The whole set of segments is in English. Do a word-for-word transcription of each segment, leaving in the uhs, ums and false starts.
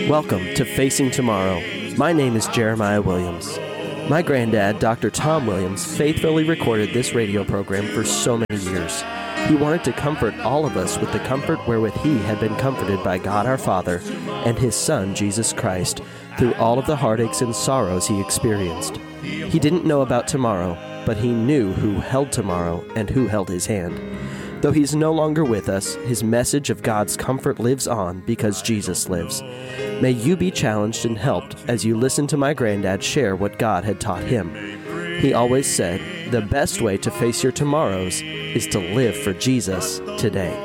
Welcome to Facing Tomorrow. My name is Jeremiah Williams. My granddad, Doctor Tom Williams, faithfully recorded this radio program for so many years. He wanted to comfort all of us with the comfort wherewith he had been comforted by God our Father and his Son, Jesus Christ, through all of the heartaches and sorrows he experienced. He didn't know about tomorrow, but he knew who held tomorrow and who held his hand. Though he's no longer with us, his message of God's comfort lives on because Jesus lives. May you be challenged and helped as you listen to my granddad share what God had taught him. He always said, the best way to face your tomorrows is to live for Jesus today.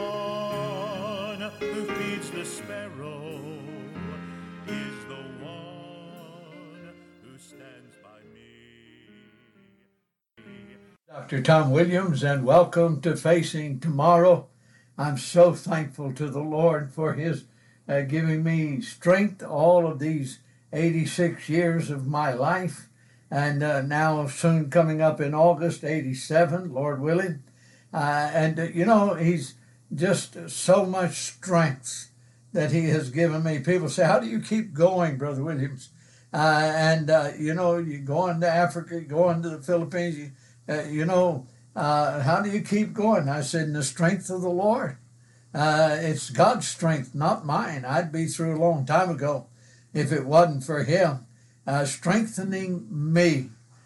Doctor Tom Williams, and welcome to Facing Tomorrow. I'm so thankful to the Lord for his uh, giving me strength all of these eighty-six years of my life, and uh, now soon coming up in August, eighty-seven, Lord willing. Uh, and, uh, you know, he's just so much strength that he has given me. People say, how do you keep going, Brother Williams? Uh, and, uh, you know, you go into Africa, you go into the Philippines, you Uh, you know, uh, how do you keep going? I said, in the strength of the Lord. Uh, it's God's strength, not mine. I'd be through a long time ago if it wasn't for him uh, strengthening me.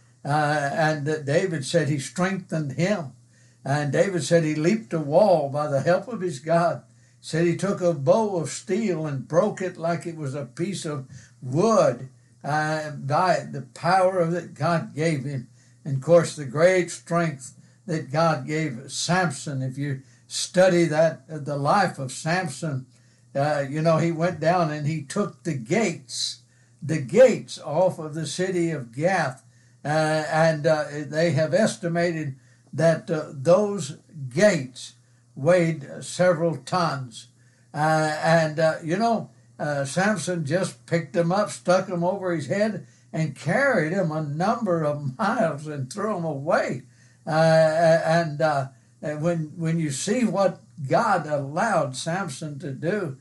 Uh, and uh, David said he strengthened him. And David said he leaped a wall by the help of his God. Said he took a bow of steel and broke it like it was a piece of wood uh, by the power of that God gave him. And, of course, the great strength that God gave Samson, if you study that, uh, the life of Samson, uh, you know, he went down and he took the gates, the gates off of the city of Gath. Uh, and uh, they have estimated that uh, those gates weighed several tons. Uh, and, uh, you know, uh, Samson just picked them up, stuck them over his head, and carried him a number of miles and threw him away. Uh, and uh, when when you see what God allowed Samson to do,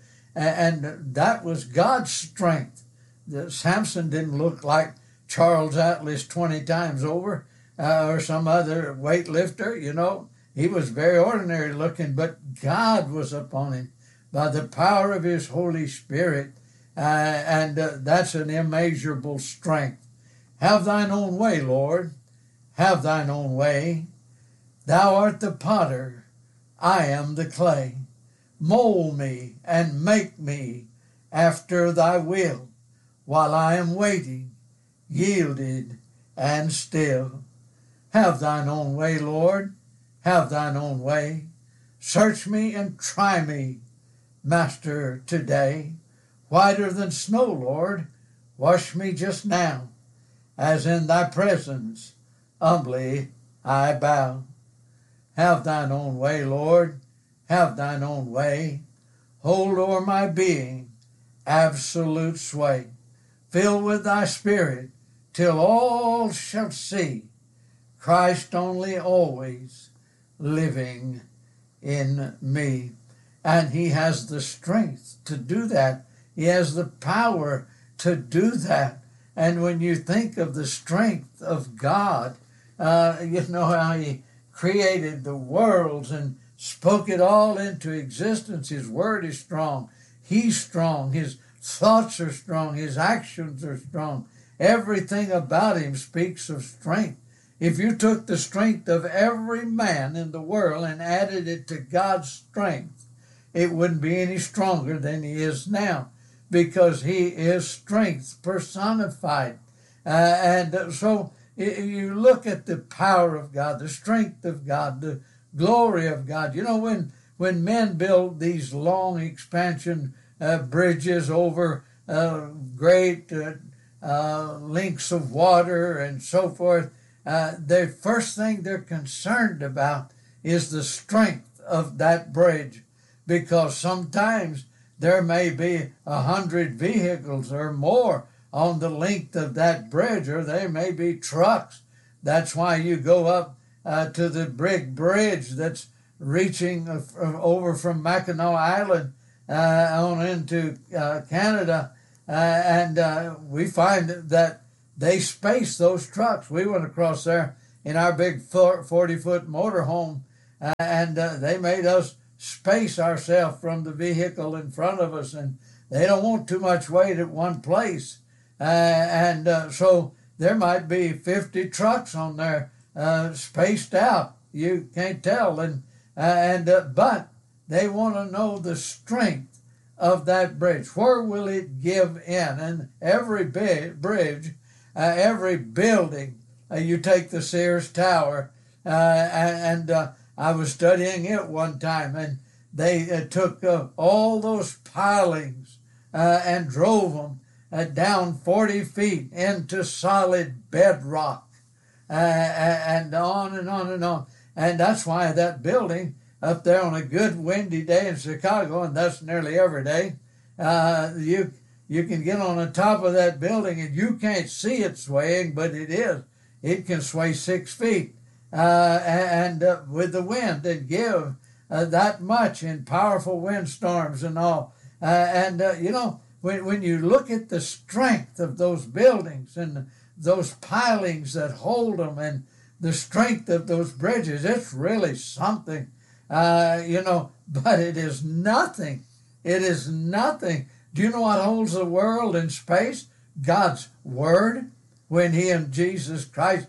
and that was God's strength. The, Samson didn't look like Charles Atlas twenty times over uh, or some other weightlifter, you know. He was very ordinary looking, but God was upon him by the power of his Holy Spirit. Uh, and uh, that's an immeasurable strength. Have thine own way, Lord. Have thine own way. Thou art the potter. I am the clay. Mold me and make me after thy will, while I am waiting, yielded and still. Have thine own way, Lord. Have thine own way. Search me and try me, Master, today. Whiter than snow, Lord, wash me just now, as in thy presence humbly I bow. Have thine own way, Lord, have thine own way. Hold o'er my being absolute sway. Fill with thy spirit till all shall see Christ only always living in me. And he has the strength to do that. He has the power to do that. And when you think of the strength of God, uh, you know how he created the worlds and spoke it all into existence. His word is strong. He's strong. His thoughts are strong. His actions are strong. Everything about him speaks of strength. If you took the strength of every man in the world and added it to God's strength, it wouldn't be any stronger than he is now, because he is strength personified. Uh, and so you look at the power of God, the strength of God, the glory of God. You know, when, when men build these long expansion uh, bridges over uh, great uh, uh, lengths of water and so forth, uh, the first thing they're concerned about is the strength of that bridge, because sometimes there may be a hundred vehicles or more on the length of that bridge, or there may be trucks. That's why you go up uh, to the big bridge that's reaching uh, over from Mackinac Island uh, on into uh, Canada, uh, and uh, we find that they space those trucks. We went across there in our big forty-foot motorhome, uh, and uh, they made us space ourselves from the vehicle in front of us, and they don't want too much weight at one place. Uh, and uh, so there might be fifty trucks on there uh, spaced out. You can't tell. And, uh, and uh, but they want to know the strength of that bridge. Where will it give in? And every big bridge, uh, every building, uh, you take the Sears Tower, uh, and, and uh, I was studying it one time, and they uh, took uh, all those pilings uh, and drove them uh, down forty feet into solid bedrock, uh, and on and on and on. And that's why that building up there on a good windy day in Chicago, and that's nearly every day, uh, you you can get on the top of that building and you can't see it swaying, but it is. It can sway six feet. Uh, and uh, with the wind and give uh, that much in powerful windstorms and all. Uh, and, uh, you know, when, when you look at the strength of those buildings and those pilings that hold them and the strength of those bridges, it's really something, uh, you know, but it is nothing. It is nothing. Do you know what holds the world in space? God's Word. When He and Jesus Christ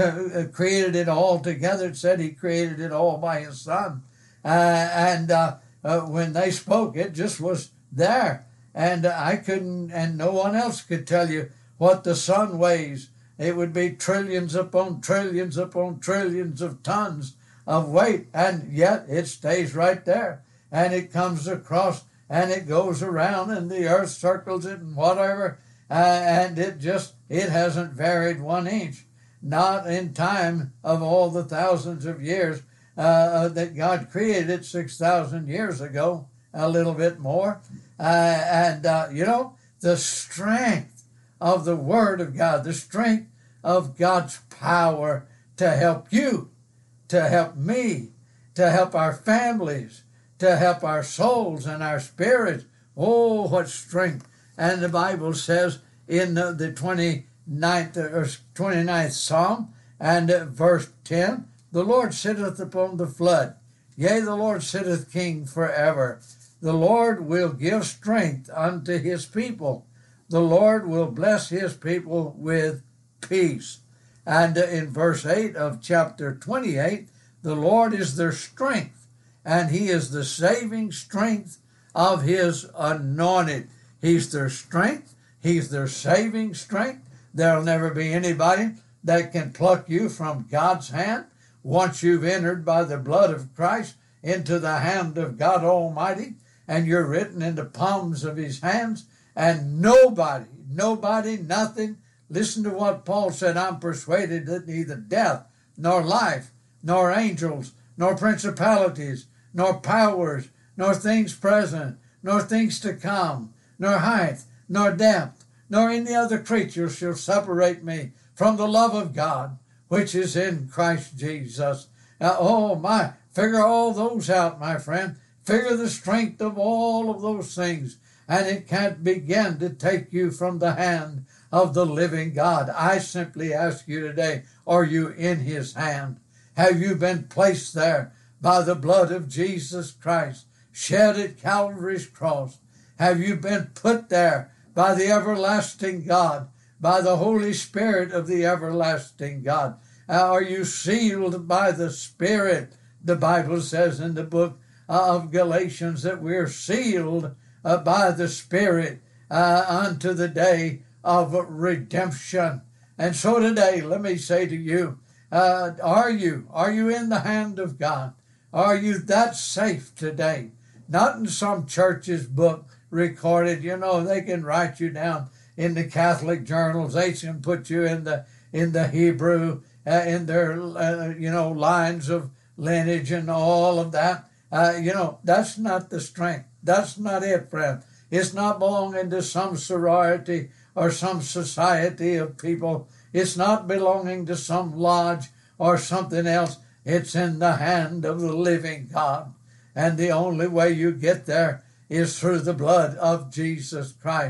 created it all together. It said He created it all by His Son. Uh, and uh, uh, when they spoke, it just was there. And uh, I couldn't, and no one else could tell you what the sun weighs. It would be trillions upon trillions upon trillions of tons of weight. And yet it stays right there. And it comes across and it goes around and the earth circles it and whatever. Uh, and it just, it hasn't varied one inch. Not in time of all the thousands of years uh, that God created it six thousand years ago, a little bit more. Uh, and, uh, you know, the strength of the Word of God, the strength of God's power to help you, to help me, to help our families, to help our souls and our spirits. Oh, what strength. And the Bible says in the, the twenty-ninth, or twenty-ninth Psalm and uh, verse ten, the Lord sitteth upon the flood. Yea, the Lord sitteth king forever. The Lord will give strength unto His people. The Lord will bless His people with peace. And uh, in verse eight of chapter twenty-eight, the Lord is their strength, and He is the saving strength of His anointed. He's their strength. He's their saving strength. There'll never be anybody that can pluck you from God's hand once you've entered by the blood of Christ into the hand of God Almighty, and you're written in the palms of His hands, and nobody, nobody, nothing. Listen to what Paul said, I'm persuaded that neither death, nor life, nor angels, nor principalities, nor powers, nor things present, nor things to come, nor height, nor depth, nor any other creature shall separate me from the love of God, which is in Christ Jesus. Now, oh my, figure all those out, my friend. Figure the strength of all of those things, and it can't begin to take you from the hand of the living God. I simply ask you today, are you in His hand? Have you been placed there by the blood of Jesus Christ, shed at Calvary's cross? Have you been put there by the everlasting God, by the Holy Spirit of the everlasting God? Are you sealed by the Spirit? The Bible says in the book of Galatians that we're sealed uh, by the Spirit uh, unto the day of redemption. And so today, let me say to you, uh, are you, are you in the hand of God? Are you that safe today? Not in some church's book recorded. You know, they can write you down in the Catholic journals. They can put you in the in the Hebrew, uh, in their, uh, you know, lines of lineage and all of that. Uh, you know, that's not the strength. That's not it, friend. It's not belonging to some sorority or some society of people. It's not belonging to some lodge or something else. It's in the hand of the living God. And the only way you get there is through the blood of Jesus Christ.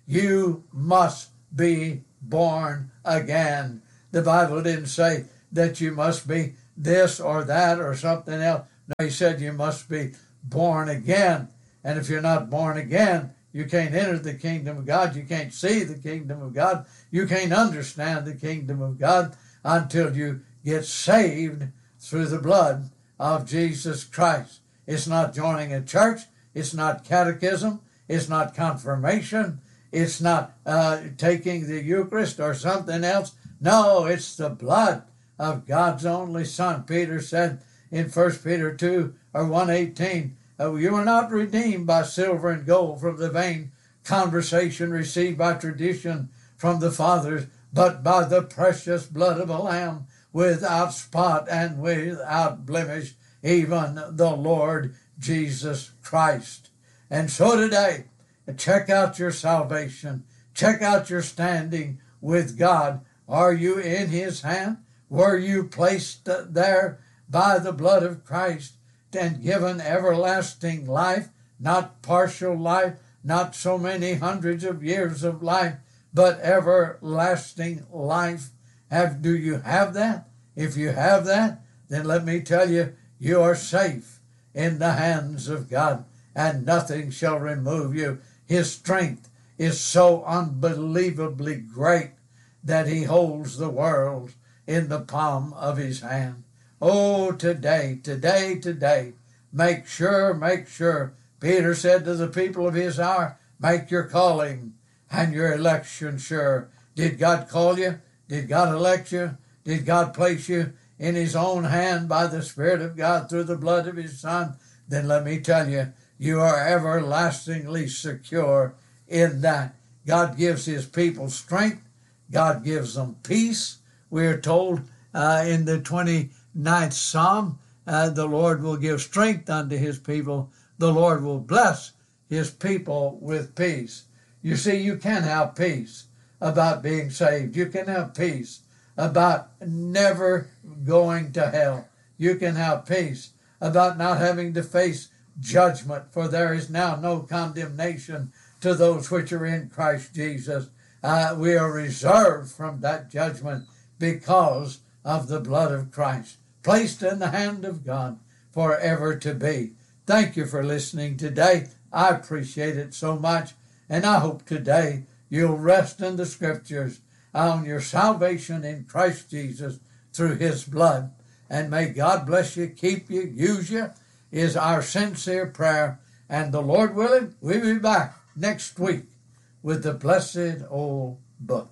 You must be born again. The Bible didn't say that you must be this or that or something else. No, he said you must be born again. And if you're not born again, you can't enter the kingdom of God. You can't see the kingdom of God. You can't understand the kingdom of God until you get saved through the blood of Jesus Christ. It's not joining a church. It's not catechism. It's not confirmation. It's not uh, taking the Eucharist or something else. No, it's the blood of God's only Son. Peter said in First Peter two or one eighteen, uh, you are not redeemed by silver and gold from the vain conversation received by tradition from the fathers, but by the precious blood of a lamb without spot and without blemish, even the Lord Jesus Christ. And so today, check out your salvation. Check out your standing with God. Are you in his hand? Were you placed there by the blood of Christ and given everlasting life, not partial life, not so many hundreds of years of life, but everlasting life? Have, do you have that? If you have that, then let me tell you, you are safe in the hands of God, and nothing shall remove you. His strength is so unbelievably great that he holds the world in the palm of his hand. Oh, today, today, today, make sure, make sure. Peter said to the people of his hour, make your calling and your election sure. Did God call you? Did God elect you? Did God place you in his own hand by the Spirit of God through the blood of his Son? Then let me tell you, you are everlastingly secure in that. God gives his people strength. God gives them peace. We are told uh, in the twenty-ninth Psalm, uh, the Lord will give strength unto his people. The Lord will bless his people with peace. You see, you can have peace about being saved. You can have peace about never going to hell. You can have peace about not having to face judgment, for there is now no condemnation to those which are in Christ Jesus. Uh, we are reserved from that judgment because of the blood of Christ, placed in the hand of God forever to be. Thank you for listening today. I appreciate it so much, and I hope today you'll rest in the Scriptures on your salvation in Christ Jesus through his blood. And may God bless you, keep you, use you, is our sincere prayer. And the Lord willing, we'll be back next week with the blessed old book.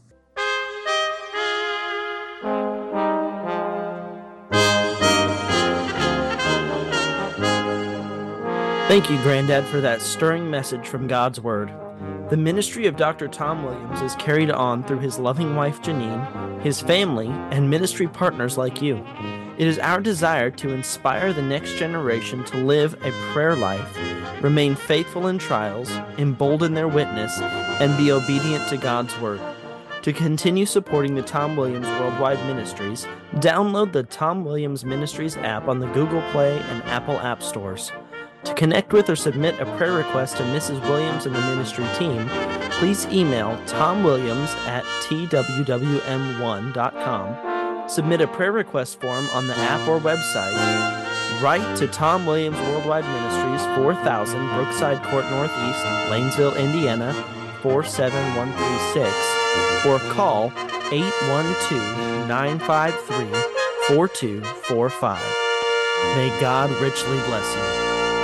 Thank you, Granddad, for that stirring message from God's Word. The ministry of Doctor Tom Williams is carried on through his loving wife, Janine, his family, and ministry partners like you. It is our desire to inspire the next generation to live a prayer life, remain faithful in trials, embolden their witness, and be obedient to God's Word. To continue supporting the Tom Williams Worldwide Ministries, download the Tom Williams Ministries app on the Google Play and Apple App Stores. To connect with or submit a prayer request to Missus Williams and the ministry team, please email tomwilliams at t w w m one dot com, submit a prayer request form on the app or website, write to Tom Williams Worldwide Ministries, four thousand Brookside Court Northeast, Lanesville, Indiana, four seven one three six, or call eight one two, nine five three, four two four five. May God richly bless you.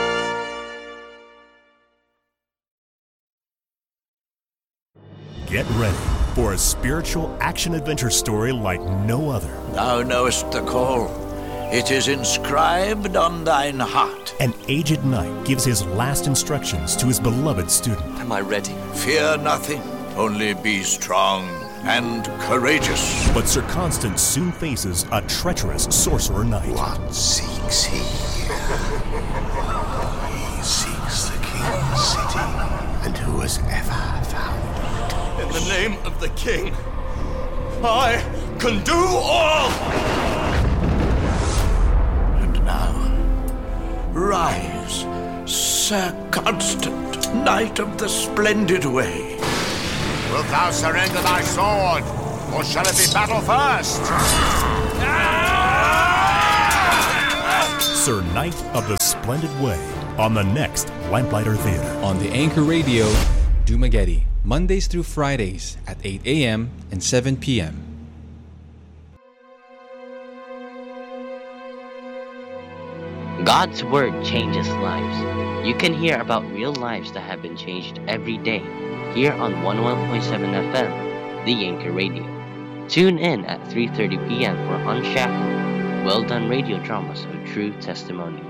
Get ready for a spiritual action-adventure story like no other. Thou knowest the call. It is inscribed on thine heart. An aged knight gives his last instructions to his beloved student. Am I ready? Fear nothing, only be strong and courageous. But Sir Constans soon faces a treacherous sorcerer knight. What seeks he here? He seeks the king's city, and who has ever found it? In the name of the king, I can do all! And now, rise, Sir Constant, Knight of the Splendid Way. Wilt thou surrender thy sword, or shall it be battle first? Sir Knight of the Splendid Way on the next Lamplighter Theater. On the Anchor Radio, Dumageddon, Mondays through Fridays at eight a.m. and seven p.m. God's Word changes lives. You can hear about real lives that have been changed every day here on one oh one point seven F M, the Anchor Radio. Tune in at three thirty p.m. for Unshackled, well-done radio dramas of true testimony.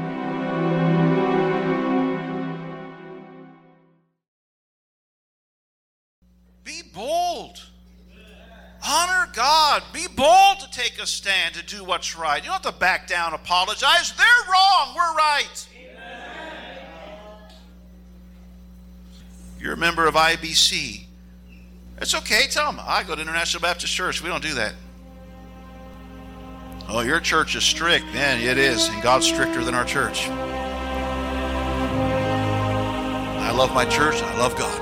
Be bold. Honor God. Be bold to take a stand, to do what's right. You don't have to back down, apologize. They're wrong. We're right. Amen. You're a member of I B C. It's okay. Tell them, I go to International Baptist Church. We don't do that. Oh, your church is strict. Man, it is. And God's stricter than our church. I love my church. I love God.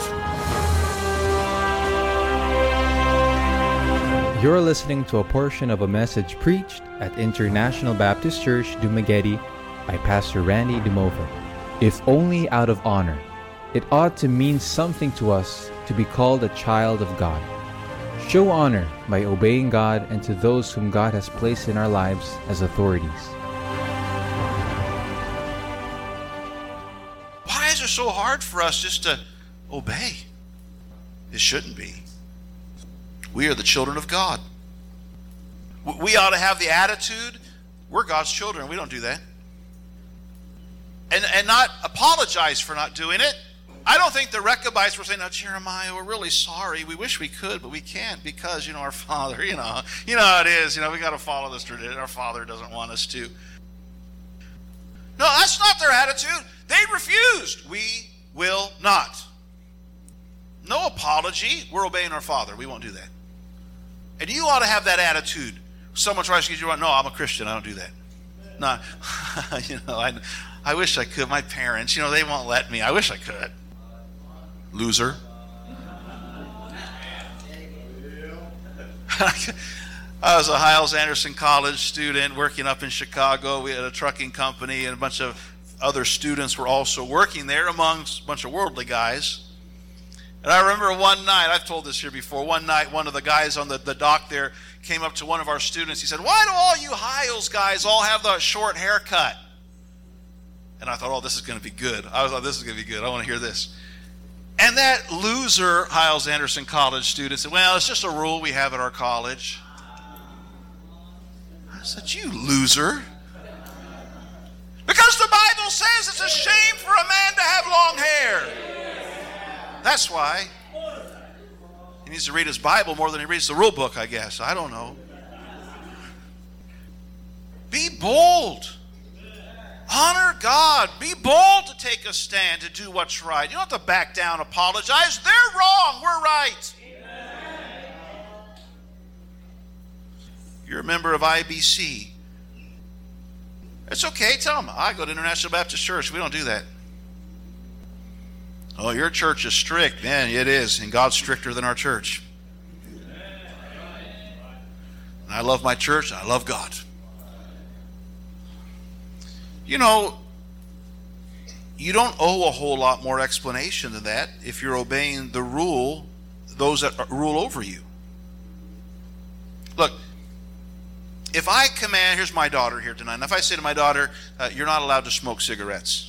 You're listening to a portion of a message preached at International Baptist Church, Dumageddon, by Pastor Randy Dumova. If only out of honor, it ought to mean something to us to be called a child of God. Show honor by obeying God and to those whom God has placed in our lives as authorities. Why is it so hard for us just to obey? It shouldn't be. We are the children of God. We ought to have the attitude, we're God's children. We don't do that. And, and not apologize for not doing it. I don't think the Rechabites were saying, "No, Jeremiah, we're really sorry. We wish we could, but we can't because, you know, our father, you know, you know how it is. You know, we got to follow this tradition. Our father doesn't want us to." No, that's not their attitude. They refused. We will not. No apology. We're obeying our father. We won't do that. And you ought to have that attitude. Someone tries to get you wrong. No, I'm a Christian. I don't do that. No, you know, I, I wish I could. My parents, you know, they won't let me. I wish I could. Loser. I was a Hyles-Anderson College student working up in Chicago. We had a trucking company, and a bunch of other students were also working there amongst a bunch of worldly guys. And I remember one night, I've told this here before, one night one of the guys on the, the dock there came up to one of our students. He said, "Why do all you Hyles guys all have the short haircut?" And I thought, oh, this is going to be good. I was like, this is going to be good. I want to hear this. And that loser Hyles-Anderson College student said, "Well, it's just a rule we have at our college." I said, "You loser. Because the Bible says it's a shame for a man to have long hair." That's why. He needs to read his Bible more than he reads the rule book, I guess. I don't know. Be bold. Honor God. Be bold to take a stand, to do what's right. You don't have to back down, apologize. They're wrong. We're right. Amen. You're a member of I B C. It's okay. Tell them, I go to International Baptist Church. We don't do that. Oh, your church is strict. Man, it is. And God's stricter than our church. And I love my church. And I love God. You know, you don't owe a whole lot more explanation than that if you're obeying the rule, those that rule over you. Look, if I command, here's my daughter here tonight, and if I say to my daughter, uh, "You're not allowed to smoke cigarettes,"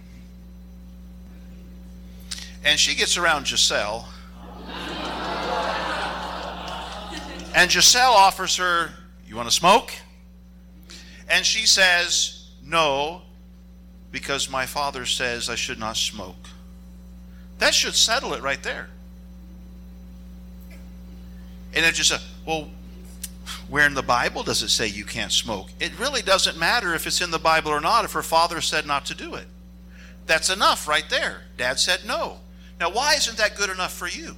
and she gets around Giselle, and Giselle offers her, "You want to smoke?" And she says, "No, because my father says I should not smoke." That should settle it right there. And it just said, "Well, where in the Bible does it say you can't smoke?" It really doesn't matter if it's in the Bible or not, if her father said not to do it. That's enough right there. Dad said no. Now, why isn't that good enough for you?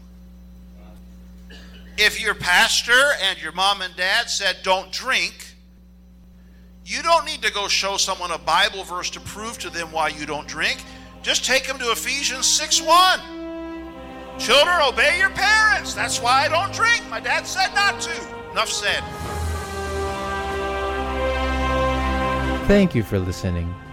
If your pastor and your mom and dad said don't drink, you don't need to go show someone a Bible verse to prove to them why you don't drink. Just take them to Ephesians six one. Children, obey your parents. That's why I don't drink. My dad said not to. Enough said. Thank you for listening.